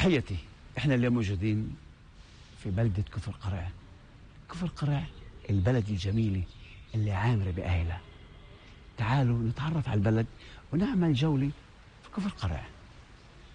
تحياتي. احنا اليوم موجودين في بلدة كفر قرع. كفر قرع البلد الجميلة اللي عامرة بأهلها. تعالوا نتعرف على البلد ونعمل جولة في كفر قرع.